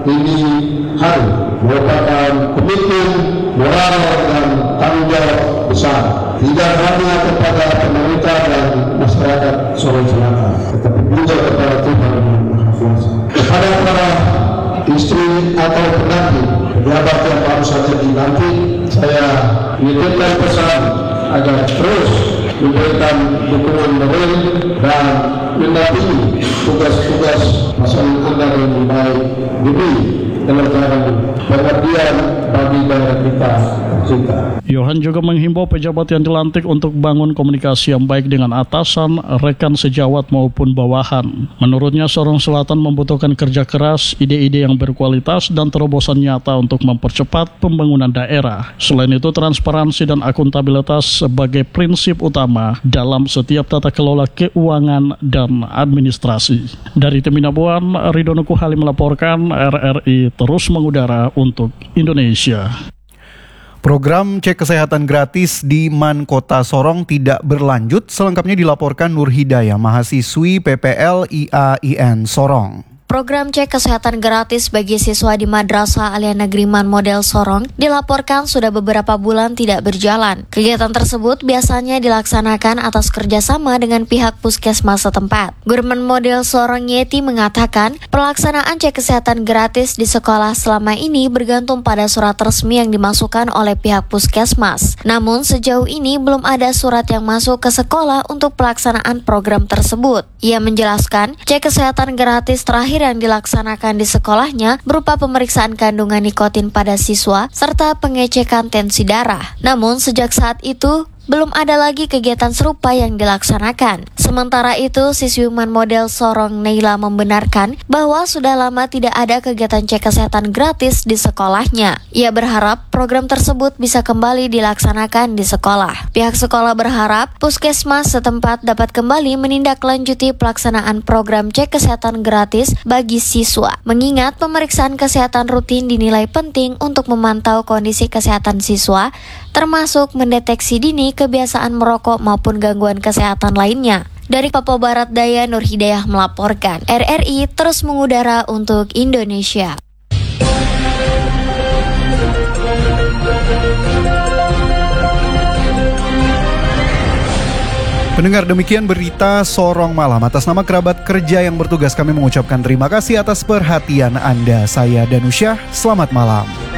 ini hari merupakan komitmen moral dan tanggung jawab besar, tidak hanya kepada pemerintah dan masyarakat Sorong Selatan, tetapi juga kepada Tuhan Yang Maha Kuasa. Kepada para istri atau pengantin pejabat yang baru saja dilantik, saya menitipkan pesan agar terus memberikan dukungan moral dan mendampingi tugas-tugas pasangan Anda dengan baik demi kelancaran pengertian bagi daerah kita tercinta. Yohan juga menghimbau pejabat yang dilantik untuk bangun komunikasi yang baik dengan atasan, rekan sejawat maupun bawahan. Menurutnya, Sorong Selatan membutuhkan kerja keras, ide-ide yang berkualitas, dan terobosan nyata untuk mempercepat pembangunan daerah. Selain itu, transparansi dan akuntabilitas sebagai prinsip utama dalam setiap tata kelola keuangan dan administrasi. Dari Teminabuan, Ridho Nuku Halim melaporkan. RRI terus mengudara untuk Indonesia. Program cek kesehatan gratis di MAN Kota Sorong tidak berlanjut. Selengkapnya dilaporkan Nur Hidayah, mahasiswi PPL IAIN Sorong. Program cek kesehatan gratis bagi siswa di Madrasah Alia Negeri MAN Model Sorong dilaporkan sudah beberapa bulan tidak berjalan. Kegiatan tersebut biasanya dilaksanakan atas kerjasama dengan pihak puskesmas setempat. Guru MAN Model Sorong Yeti mengatakan pelaksanaan cek kesehatan gratis di sekolah selama ini bergantung pada surat resmi yang dimasukkan oleh pihak puskesmas. Namun sejauh ini belum ada surat yang masuk ke sekolah untuk pelaksanaan program tersebut. Ia menjelaskan cek kesehatan gratis terakhir yang dilaksanakan di sekolahnya berupa pemeriksaan kandungan nikotin pada siswa serta pengecekan tensi darah. Namun sejak saat itu belum ada lagi kegiatan serupa yang dilaksanakan. Sementara itu, siswi MAN Model Sorong Neila membenarkan bahwa sudah lama tidak ada kegiatan cek kesehatan gratis di sekolahnya. Ia berharap program tersebut bisa kembali dilaksanakan di sekolah. Pihak sekolah berharap puskesmas setempat dapat kembali menindaklanjuti pelaksanaan program cek kesehatan gratis bagi siswa. Mengingat pemeriksaan kesehatan rutin dinilai penting untuk memantau kondisi kesehatan siswa, termasuk mendeteksi dini kebiasaan merokok maupun gangguan kesehatan lainnya. Dari Papua Barat Daya, Nur Hidayah melaporkan. RRI terus mengudara untuk Indonesia. Pendengar, demikian berita Sorong Malam. Atas nama kerabat kerja yang bertugas, kami mengucapkan terima kasih atas perhatian Anda. Saya Danusyah, selamat malam.